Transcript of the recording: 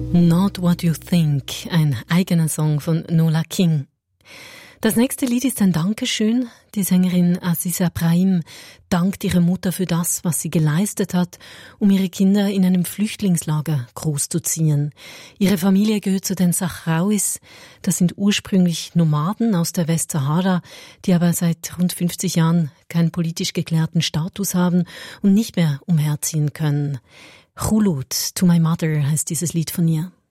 Not What You Think, ein eigener Song von Nola King. Das nächste Lied ist ein Dankeschön. Die Sängerin Aziza Brahim dankt ihrer Mutter für das, was sie geleistet hat, um ihre Kinder in einem Flüchtlingslager großzuziehen. Ihre Familie gehört zu den Sahrauis. Das sind ursprünglich Nomaden aus der Westsahara, die aber seit rund 50 Jahren keinen politisch geklärten Status haben und nicht mehr umherziehen können. Khulud, To My Mother heißt dieses Lied von ihr.